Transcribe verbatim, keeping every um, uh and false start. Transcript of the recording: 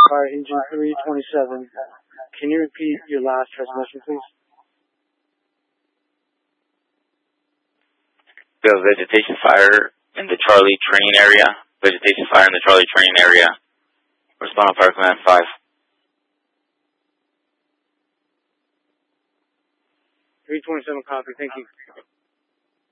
Fire Engine three twenty-seven. Can you repeat your last transmission, please? The vegetation fire in the Charlie training area. Vegetation fire in the Charlie training area. Respond on Fire Command five. three twenty-seven, copy. Thank you.